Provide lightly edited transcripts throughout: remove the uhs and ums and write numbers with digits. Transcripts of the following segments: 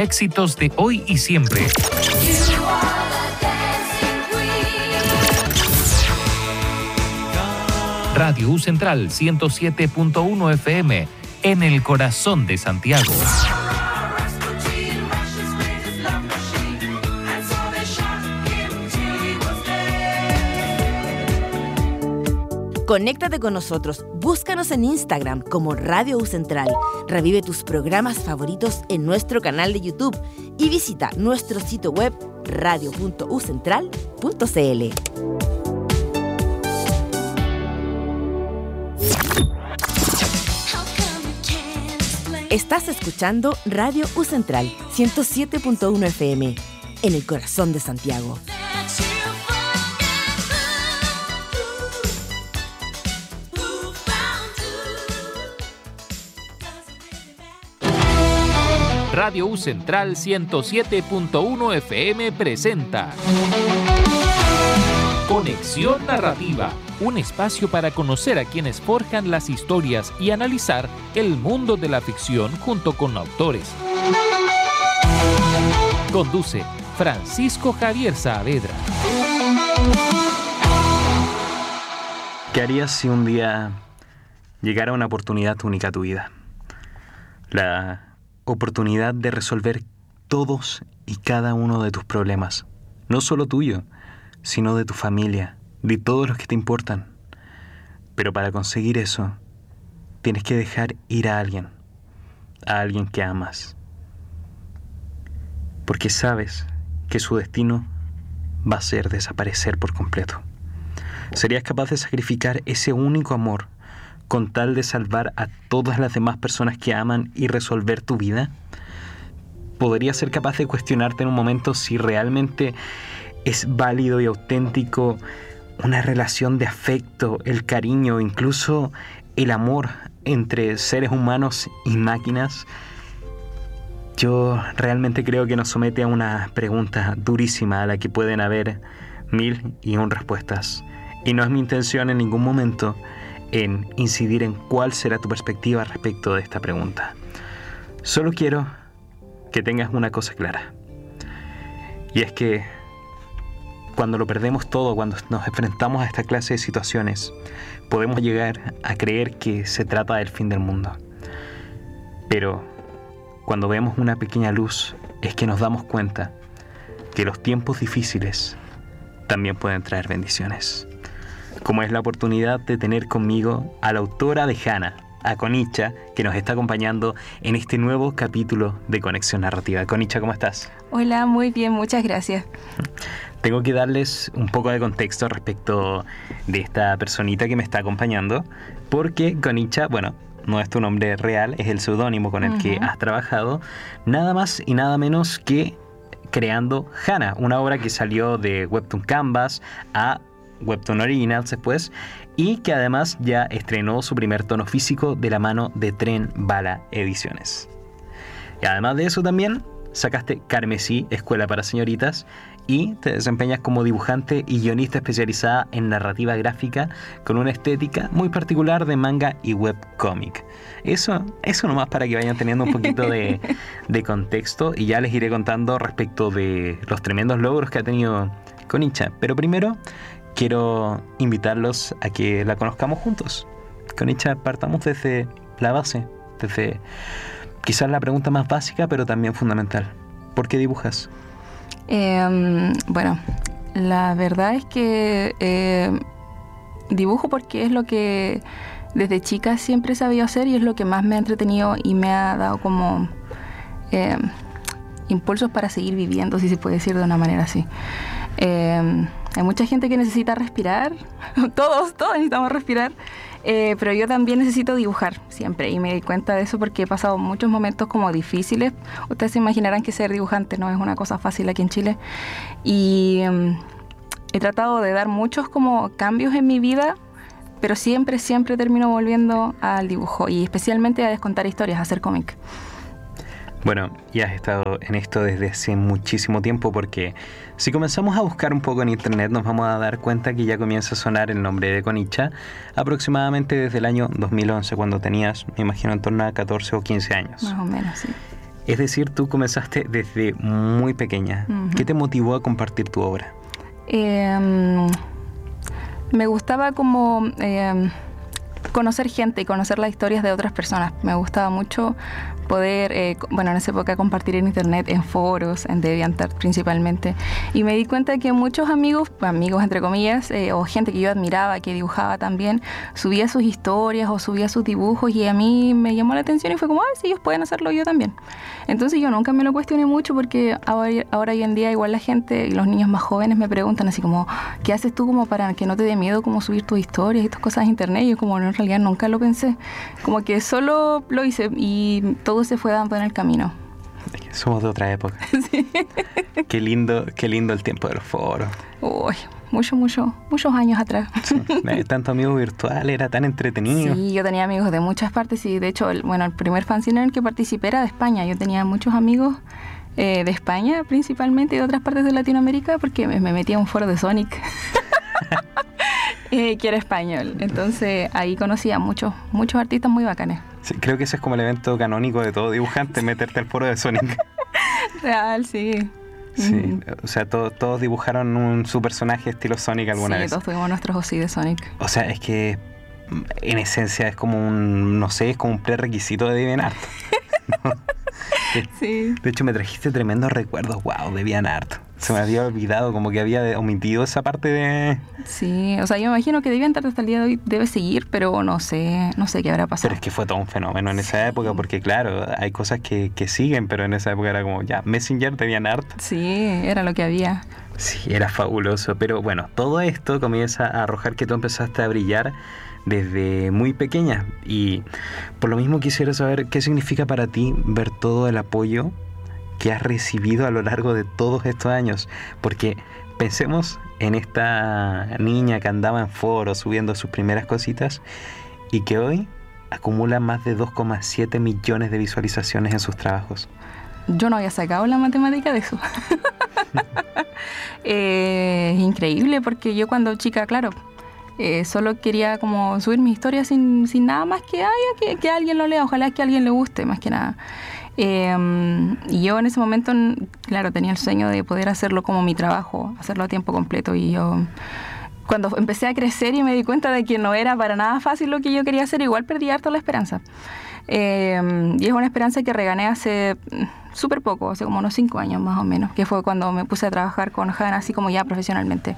éxitos de hoy y siempre. Radio U Central 107.1 FM en el corazón de Santiago. Conéctate con nosotros, búscanos en Instagram como Radio U Central, revive tus programas favoritos en nuestro canal de YouTube y visita nuestro sitio web radio.ucentral.cl. Estás escuchando Radio U Central 107.1 FM en el corazón de Santiago. Radio U Central 107.1 FM presenta Conexión Narrativa, un espacio para conocer a quienes forjan las historias y analizar el mundo de la ficción junto con autores. Conduce Francisco Javier Saavedra. ¿Qué harías si un día llegara una oportunidad única a tu vida? La oportunidad de resolver todos y cada uno de tus problemas, no solo tuyo, sino de tu familia, de todos los que te importan. Pero para conseguir eso, tienes que dejar ir a alguien que amas, porque sabes que su destino va a ser desaparecer por completo. ¿Serías capaz de sacrificar ese único amor con tal de salvar a todas las demás personas que aman y resolver tu vida? ¿Podrías ser capaz de cuestionarte en un momento si realmente es válido y auténtico una relación de afecto, el cariño, incluso el amor entre seres humanos y máquinas? Yo realmente creo que nos somete a una pregunta durísima a la que pueden haber 1001 respuestas. Y no es mi intención en ningún momento en incidir en cuál será tu perspectiva respecto de esta pregunta. Solo quiero que tengas una cosa clara. Y es que cuando lo perdemos todo, cuando nos enfrentamos a esta clase de situaciones, podemos llegar a creer que se trata del fin del mundo. Pero cuando vemos una pequeña luz, es que nos damos cuenta que los tiempos difíciles también pueden traer bendiciones. Como es la oportunidad de tener conmigo a la autora de Hannah, a Conicha, que nos está acompañando en este nuevo capítulo de Conexión Narrativa. Conicha, ¿cómo estás? Hola, muy bien, muchas gracias. Tengo que darles un poco de contexto respecto de esta personita que me está acompañando, porque Conicha, bueno, no es tu nombre real, es el seudónimo con el que has trabajado, nada más y nada menos que creando Hannah, una obra que salió de Webtoon Canvas a Webtoon Originals después, y que además ya estrenó su primer tono físico de la mano de Tren Bala Ediciones. Y además de eso también sacaste Carmesí, Escuela para Señoritas, y te desempeñas como dibujante y guionista especializada en narrativa gráfica con una estética muy particular de manga y webcómic. Eso nomás para que vayan teniendo un poquito de contexto, y ya les iré contando respecto de los tremendos logros que ha tenido Conicha. Pero primero quiero invitarlos a que la conozcamos juntos. Conicha, partamos desde la base, desde quizás la pregunta más básica, pero también fundamental. ¿Por qué dibujas? Bueno, la verdad es que dibujo porque es lo que desde chica siempre he sabido hacer y es lo que más me ha entretenido y me ha dado como impulsos para seguir viviendo, si se puede decir de una manera así. Hay mucha gente que necesita respirar, todos necesitamos respirar, pero yo también necesito dibujar siempre, y me di cuenta de eso porque he pasado muchos momentos como difíciles. Ustedes se imaginarán que ser dibujante no es una cosa fácil aquí en Chile, y he tratado de dar muchos como cambios en mi vida, pero siempre termino volviendo al dibujo, y especialmente a descontar historias, a hacer cómic. Bueno, ya has estado en esto desde hace muchísimo tiempo, porque si comenzamos a buscar un poco en internet nos vamos a dar cuenta que ya comienza a sonar el nombre de Conicha aproximadamente desde el año 2011, cuando tenías, me imagino, en torno a 14 o 15 años. Más o menos, sí. Es decir, tú comenzaste desde muy pequeña. Ujú. ¿Qué te motivó a compartir tu obra? Me gustaba como conocer gente y conocer las historias de otras personas. Me gustaba mucho poder, en esa época compartir en internet, en foros, en DeviantArt principalmente. Y me di cuenta que muchos amigos entre comillas, o gente que yo admiraba, que dibujaba también, subía sus historias o subía sus dibujos y a mí me llamó la atención y fue como, sí, ellos pueden hacerlo, yo también. Entonces yo nunca me lo cuestioné mucho porque ahora hoy en día igual la gente y los niños más jóvenes me preguntan así como, ¿qué haces tú como para que no te dé miedo como subir tus historias y tus cosas a internet? Y yo como, no, en realidad nunca lo pensé. Como que solo lo hice y todo se fue dando en el camino. Somos de otra época. Sí. Qué lindo el tiempo de los foros. Uy, muchos años atrás. Sí. Tanto amigos virtuales, era tan entretenido. Sí, yo tenía amigos de muchas partes y de hecho, el primer fanzine en el que participé era de España. Yo tenía muchos amigos de España principalmente y de otras partes de Latinoamérica porque me metí a un foro de Sonic. Que era español. Entonces ahí conocí a muchos artistas muy bacanes. Sí, creo que ese es como el evento canónico de todo dibujante, meterte al foro de Sonic. Real, sí. Sí, o sea, todos dibujaron su personaje estilo Sonic alguna vez. Sí, todos tuvimos nuestros OSI de Sonic. O sea, es que en esencia es como es como un prerequisito de DeviantArt. Sí. De hecho, me trajiste tremendos recuerdos, wow, de DeviantArt. Se me había olvidado, como que había omitido esa parte de... Sí, o sea, yo me imagino que DeviantArt hasta el día de hoy debe seguir, pero no sé qué habrá pasado. Pero es que fue todo un fenómeno en esa época, porque claro, hay cosas que siguen, pero en esa época era como, ya, Messenger, DeviantArt. Sí, era lo que había. Sí, era fabuloso, pero bueno, todo esto comienza a arrojar que tú empezaste a brillar desde muy pequeña y por lo mismo quisiera saber qué significa para ti ver todo el apoyo que has recibido a lo largo de todos estos años, porque pensemos en esta niña que andaba en foros subiendo sus primeras cositas y que hoy acumula más de 2,7 millones de visualizaciones en sus trabajos. Yo no había sacado la matemática de eso. Es increíble porque yo cuando chica, claro, solo quería como subir mis historias sin nada más que alguien lo lea, ojalá que a alguien le guste, más que nada. Y yo en ese momento, claro, tenía el sueño de poder hacerlo como mi trabajo, hacerlo a tiempo completo. Y yo, cuando empecé a crecer y me di cuenta de que no era para nada fácil lo que yo quería hacer, igual perdí harto la esperanza. Y es una esperanza que regané hace súper poco, hace como unos 5 años más o menos, que fue cuando me puse a trabajar con Hannah así como ya profesionalmente.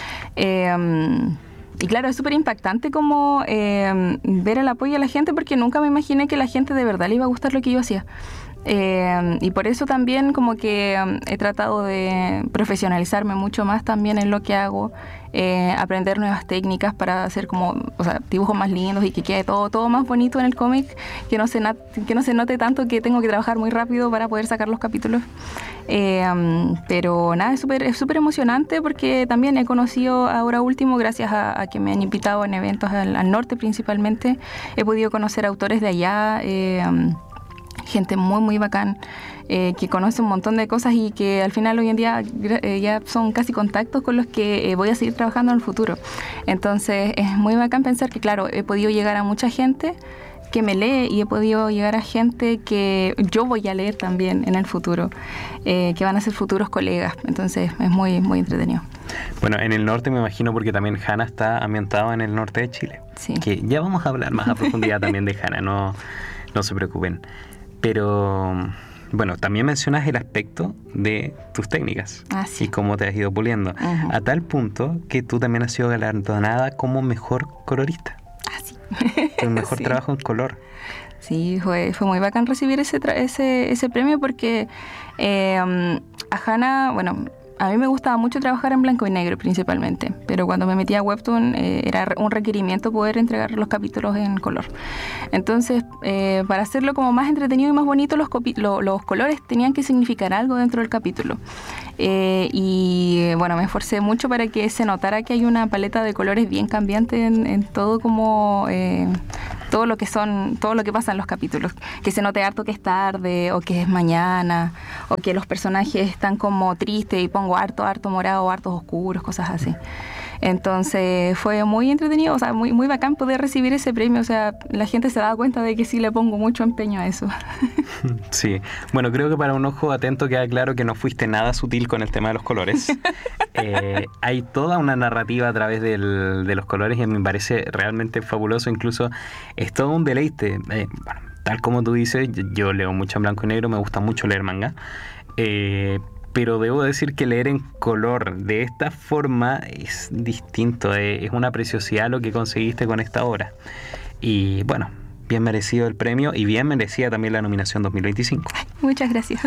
Y claro, es súper impactante como ver el apoyo de la gente, porque nunca me imaginé que la gente de verdad le iba a gustar lo que yo hacía. Y por eso también como que he tratado de profesionalizarme mucho más también en lo que hago, aprender nuevas técnicas para hacer como, o sea, dibujos más lindos y que quede todo más bonito en el cómic, que no se note tanto que tengo que trabajar muy rápido para poder sacar los capítulos. Pero nada, es súper emocionante porque también he conocido ahora último, gracias a que me han invitado en eventos al norte principalmente, he podido conocer autores de allá, gente muy bacán, que conoce un montón de cosas y que al final hoy en día ya son casi contactos con los que voy a seguir trabajando en el futuro. Entonces es muy bacán pensar que, claro, he podido llegar a mucha gente que me lee y he podido llegar a gente que yo voy a leer también en el futuro, que van a ser futuros colegas. Entonces es muy entretenido. Bueno, en el norte me imagino, porque también Hannah está ambientada en el norte de Chile. Sí. Que ya vamos a hablar más a profundidad también de Hannah, no se preocupen. Pero bueno, también mencionas el aspecto de tus técnicas sí. Y cómo te has ido puliendo, a tal punto que tú también has sido galardonada como mejor colorista. Sí. El mejor sí. trabajo en color. Sí, fue muy bacán recibir ese premio porque a Hannah, bueno, a mí me gustaba mucho trabajar en blanco y negro principalmente, pero cuando me metí a Webtoon era un requerimiento poder entregar los capítulos en color. Entonces, para hacerlo como más entretenido y más bonito, los colores tenían que significar algo dentro del capítulo. Y bueno, me esforcé mucho para que se notara que hay una paleta de colores bien cambiante en todo como... todo lo que pasa en los capítulos, que se note harto que es tarde o que es mañana o que los personajes están como tristes y pongo harto morado, hartos oscuros, cosas así. Entonces fue muy entretenido, o sea, muy, muy bacán poder recibir ese premio. O sea, la gente se daba cuenta de que sí le pongo mucho empeño a eso. Sí, bueno, creo que para un ojo atento queda claro que no fuiste nada sutil con el tema de los colores. Hay toda una narrativa a través de los colores y me parece realmente fabuloso. Incluso es todo un deleite. Bueno, tal como tú dices, yo leo mucho en blanco y negro, me gusta mucho leer manga. Pero debo decir que leer en color de esta forma es distinto, es una preciosidad lo que conseguiste con esta obra. Y bueno, bien merecido el premio y bien merecida también la nominación 2025. Muchas gracias.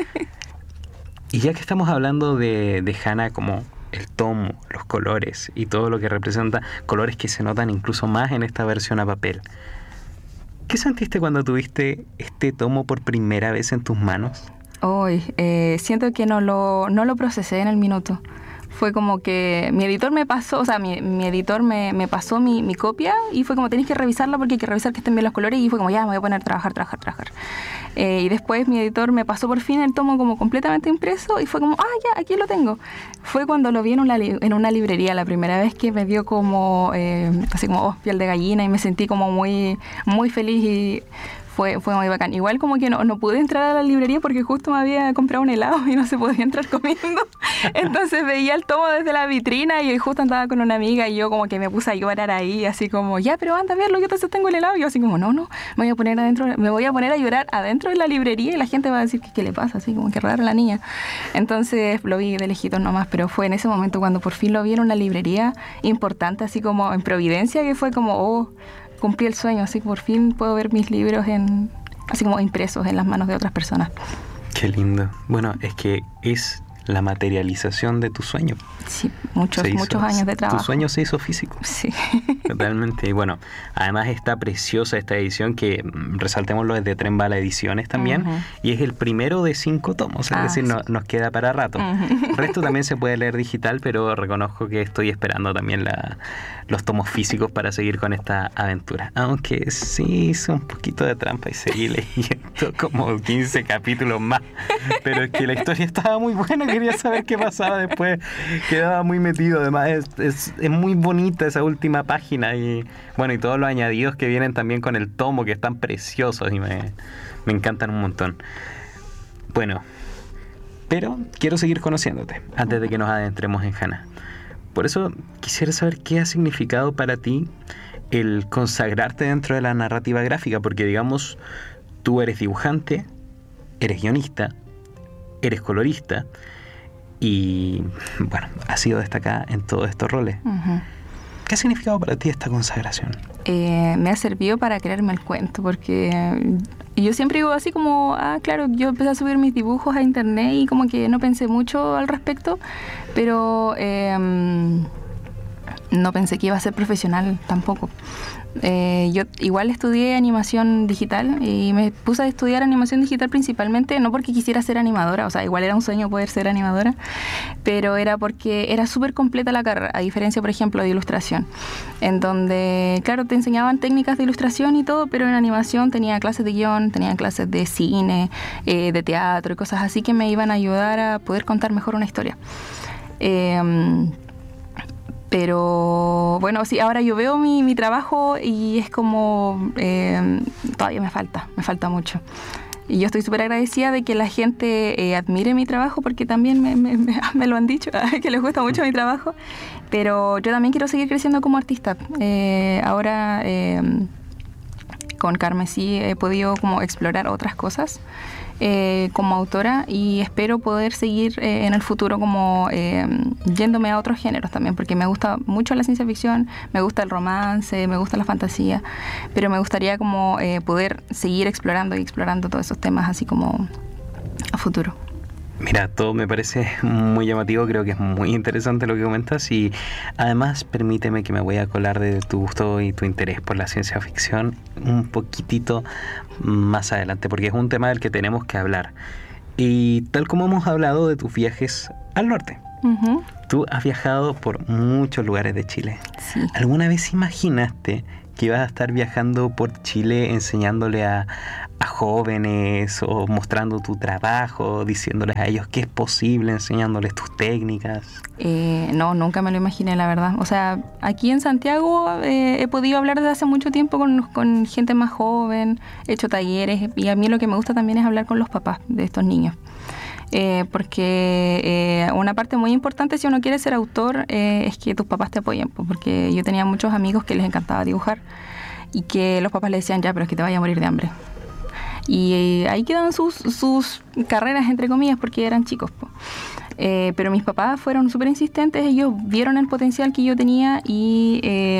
Y ya que estamos hablando de Hana como el tomo, los colores y todo lo que representa, colores que se notan incluso más en esta versión a papel, ¿qué sentiste cuando tuviste este tomo por primera vez en tus manos? Hoy siento que no lo procesé en el minuto. Fue como que mi editor me pasó, o sea, mi editor me pasó mi copia y fue como, tenés que revisarla porque hay que revisar que estén bien los colores, y fue como, ya, me voy a poner a trabajar. Y después mi editor me pasó por fin el tomo como completamente impreso y fue como, ya, aquí lo tengo. Fue cuando lo vi en una librería, la primera vez que me dio como, así como, piel de gallina, y me sentí como muy, muy feliz y fue muy bacán. Igual como que no pude entrar a la librería porque justo me había comprado un helado y no se podía entrar comiendo. Entonces veía el tomo desde la vitrina y justo andaba con una amiga y yo como que me puse a llorar ahí, así como, ya, pero anda a verlo, yo entonces tengo el helado. Y yo así como, no, me voy a poner a llorar adentro de la librería y la gente va a decir, ¿qué le pasa? Así como que rara la niña. Entonces lo vi de lejitos nomás, pero fue en ese momento cuando por fin lo vi en una librería importante, así como en Providencia, que fue como, cumplí el sueño, así que por fin puedo ver mis libros así como impresos en las manos de otras personas. Qué lindo. Bueno, es que es la materialización de tu sueño. Sí, muchos años de trabajo. Tu sueño se hizo físico. Sí. Totalmente. Y bueno, además está preciosa esta edición que, resaltémoslo, es de Tren Bala Ediciones también, y es el primero de 5 tomos, es decir, nos queda para rato. El resto también se puede leer digital, pero reconozco que estoy esperando también los tomos físicos para seguir con esta aventura. Aunque sí hice un poquito de trampa y seguí leyendo como 15 capítulos más, pero es que la historia estaba muy buena, quería saber qué pasaba después, quedaba muy metido. Además es muy bonita esa última página y bueno, y todos los añadidos que vienen también con el tomo, que están preciosos y me encantan un montón. Bueno, pero quiero seguir conociéndote antes de que nos adentremos en Hana. Por eso quisiera saber qué ha significado para ti el consagrarte dentro de la narrativa gráfica, porque digamos, tú eres dibujante, eres guionista, eres colorista y bueno, has sido destacada en todos estos roles. ¿Qué ha significado para ti esta consagración? Me ha servido para creerme el cuento, porque yo siempre digo así como, claro, yo empecé a subir mis dibujos a internet y como que no pensé mucho al respecto, pero no pensé que iba a ser profesional tampoco. Yo igual estudié animación digital y me puse a estudiar animación digital principalmente, no porque quisiera ser animadora, o sea, igual era un sueño poder ser animadora, pero era porque era súper completa la carrera, a diferencia, por ejemplo, de ilustración, en donde, claro, te enseñaban técnicas de ilustración y todo, pero en animación tenía clases de guión, tenía clases de cine, de teatro y cosas así que me iban a ayudar a poder contar mejor una historia. Pero bueno, sí, ahora yo veo mi trabajo y es como, todavía me falta mucho. Y yo estoy súper agradecida de que la gente admire mi trabajo, porque también me lo han dicho, que les gusta mucho mi trabajo. Pero yo también quiero seguir creciendo como artista. Ahora con Carmen sí he podido como explorar otras cosas como autora, y espero poder seguir en el futuro como yéndome a otros géneros también, porque me gusta mucho la ciencia ficción, me gusta el romance, me gusta la fantasía, pero me gustaría como poder seguir explorando todos esos temas así como a futuro. Mira, todo me parece muy llamativo, creo que es muy interesante lo que comentas, y además permíteme que me voy a colar de tu gusto y tu interés por la ciencia ficción un poquitito más adelante, porque es un tema del que tenemos que hablar. Y tal como hemos hablado de tus viajes al norte, tú has viajado por muchos lugares de Chile. Sí. ¿Alguna vez imaginaste que ibas a estar viajando por Chile enseñándole a jóvenes o mostrando tu trabajo, diciéndoles a ellos que es posible, enseñándoles tus técnicas? No, nunca me lo imaginé, la verdad. O sea, aquí en Santiago he podido hablar desde hace mucho tiempo con gente más joven, he hecho talleres, y a mí lo que me gusta también es hablar con los papás de estos niños. Porque una parte muy importante si uno quiere ser autor es que tus papás te apoyen, porque yo tenía muchos amigos que les encantaba dibujar y que los papás le decían, ya, pero es que te vaya a morir de hambre. Y ahí quedan sus carreras, entre comillas, porque eran chicos. Pero mis papás fueron súper insistentes, ellos vieron el potencial que yo tenía y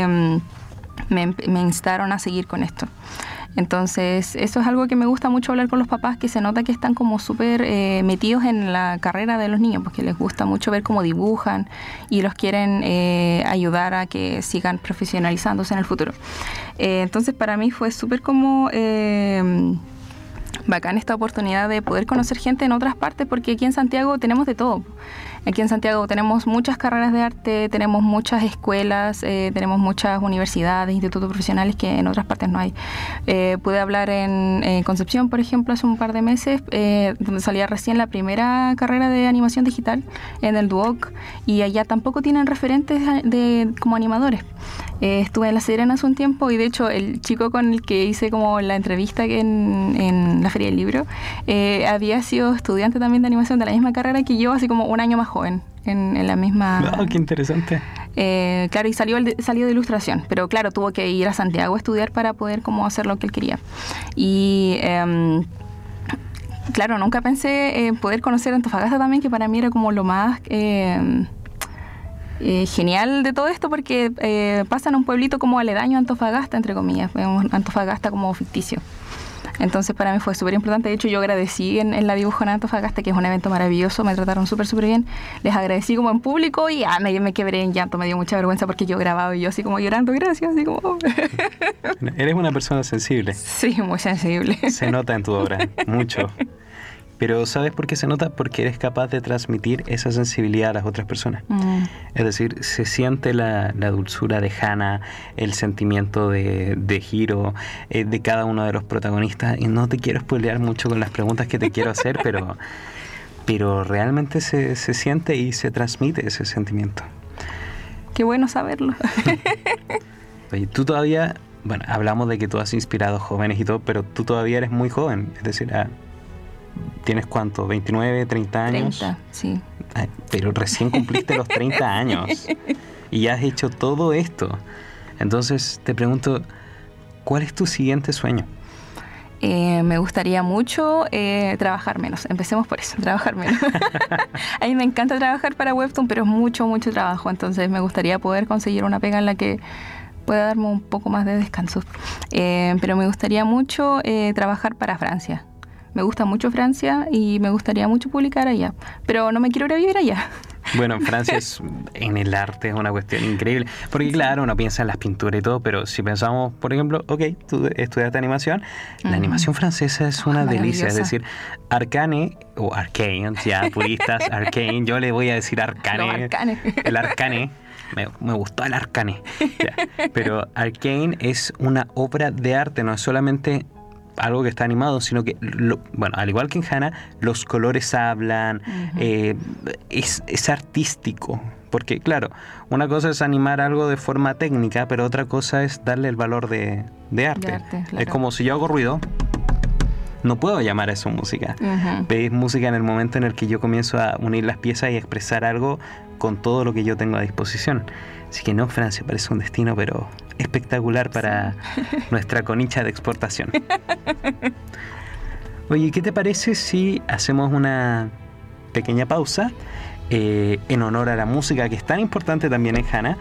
me instaron a seguir con esto. Entonces, eso es algo que me gusta mucho hablar con los papás, que se nota que están como súper metidos en la carrera de los niños, porque les gusta mucho ver cómo dibujan y los quieren ayudar a que sigan profesionalizándose en el futuro. Entonces, para mí fue súper como bacán esta oportunidad de poder conocer gente en otras partes, porque aquí en Santiago tenemos de todo. Aquí en Santiago tenemos muchas carreras de arte, tenemos muchas escuelas, tenemos muchas universidades, institutos profesionales que en otras partes no hay. Pude hablar en Concepción, por ejemplo, hace un par de meses, donde salía recién la primera carrera de animación digital en el Duoc, y allá tampoco tienen referentes como animadores. Estuve en La Serena hace un tiempo, y de hecho el chico con el que hice como la entrevista en la Feria del Libro había sido estudiante también de animación de la misma carrera que yo, así como un año más joven en la misma... ¡Wow, qué interesante! Claro, y salió de ilustración, pero claro, tuvo que ir a Santiago a estudiar para poder como hacer lo que él quería. Y claro, nunca pensé poder conocer Antofagasta también, que para mí era como lo más genial de todo esto, porque pasa en un pueblito como aledaño a Antofagasta, entre comillas, un Antofagasta como ficticio. Entonces para mí fue súper importante. De hecho, yo agradecí en la Dibujo en Antofagasta, que es un evento maravilloso, me trataron súper bien. Les agradecí como en público y me quebré en llanto, me dio mucha vergüenza porque yo grababa y yo así como llorando, gracias, así como... Eres una persona sensible. Sí, muy sensible. Se nota en tu obra, mucho. Pero ¿sabes por qué se nota? Porque eres capaz de transmitir esa sensibilidad a las otras personas. Es decir, se siente la dulzura de Hana, el sentimiento de Hiro, de cada uno de los protagonistas. Y no te quiero spoilear mucho con las preguntas que te quiero hacer, pero realmente se siente y se transmite ese sentimiento. Qué bueno saberlo. Oye, tú todavía... Bueno, hablamos de que tú has inspirado jóvenes y todo, pero tú todavía eres muy joven. Es decir, ¿tienes cuánto? ¿29, 30 años? 30, sí. Pero recién cumpliste los 30 años y ya has hecho todo esto. Entonces te pregunto, ¿cuál es tu siguiente sueño? Me gustaría mucho trabajar menos. Empecemos por eso, trabajar menos. A mí me encanta trabajar para Webtoon, pero es mucho trabajo. Entonces me gustaría poder conseguir una pega en la que pueda darme un poco más de descanso. Pero me gustaría mucho trabajar para Francia. Me gusta mucho Francia y me gustaría mucho publicar allá, pero no me quiero ir a vivir allá. Bueno, Francia en el arte es una cuestión increíble, porque claro, uno piensa en las pinturas y todo, pero si pensamos, por ejemplo, ok, tú estudiaste animación, la animación francesa es una delicia, es decir, Arcane, o Arcane, ya puristas, Arcane, yo le voy a decir Arcane, el Arcane. Me gustó el Arcane, ya. Pero Arcane es una obra de arte, no es solamente algo que está animado, sino que, bueno, al igual que en Hana, los colores hablan, es artístico, porque claro, una cosa es animar algo de forma técnica, pero otra cosa es darle el valor de arte. Claro. Es como si yo hago ruido, no puedo llamar a eso música. Es música en el momento en el que yo comienzo a unir las piezas y expresar algo con todo lo que yo tengo a disposición. Así que no, Francia parece un destino, pero espectacular para nuestra conicha de exportación. Oye, ¿qué te parece si hacemos una pequeña pausa en honor a la música, que es tan importante también en Hana,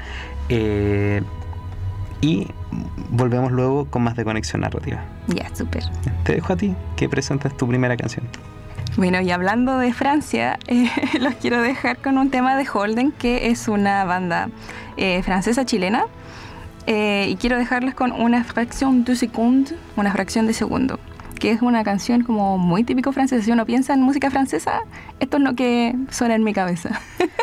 y volvemos luego con más de Conexión Narrativa? Ya, súper. Te dejo a ti, que presentes tu primera canción. Bueno, y hablando de Francia, los quiero dejar con un tema de Holden, que es una banda francesa-chilena. Y quiero dejarles con una fracción de segundo, que es una canción como muy típico francesa. Si uno piensa en música francesa, esto es lo que suena en mi cabeza.